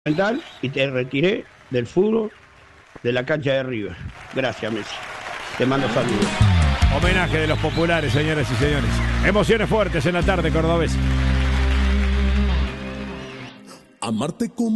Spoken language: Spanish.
y te retiré del fútbol de la cancha de River. Gracias, Messi. Te mando saludos. Homenaje de los populares, señoras y señores. Emociones fuertes en la tarde cordobesa. Amarte con